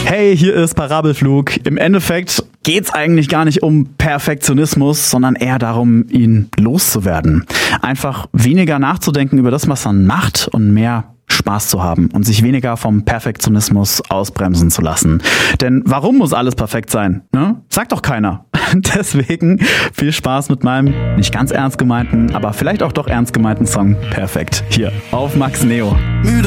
Hey, hier ist Parabelflug. Im Endeffekt geht's eigentlich gar nicht um Perfektionismus, sondern eher darum, ihn loszuwerden. Einfach weniger nachzudenken über das, was man macht und mehr Spaß zu haben und sich weniger vom Perfektionismus ausbremsen zu lassen. Denn warum muss alles perfekt sein? Ne? Sagt doch keiner. Deswegen viel Spaß mit meinem nicht ganz ernst gemeinten, aber vielleicht auch doch ernst gemeinten Song Perfekt hier auf Max Neo.